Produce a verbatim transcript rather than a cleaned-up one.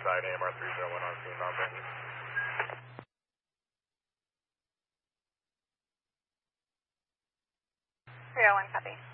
Riverside, A M R three zero one on scene, non-Brandon. three oh one, copy.